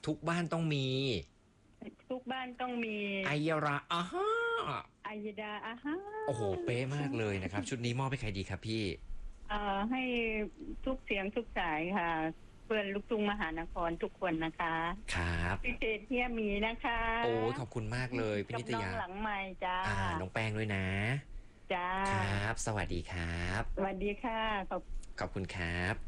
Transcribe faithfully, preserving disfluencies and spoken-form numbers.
ทุกบ้านต้องมีทุกบ้านต้องมีไอยราอ่าฮะอายดาอาฮาโอ้โหเป๊ะมากเลยนะครับชุดนี้มอบให้ใครดีครับพี่เอ่อให้ทุกเสียงทุกสายค่ะเพื่อนลูกทุ่งมหานครทุกคนนะคะครับพิเศษเที่ยมีนะคะโอ้ยขอบคุณมากเลยพี่นิตกับน้องยาหลังใหม่จ้าอ่าน้องแป้งด้วยนะจ้าครับสวัสดีครับสวัสดีค่ะขอบขอบคุณครับ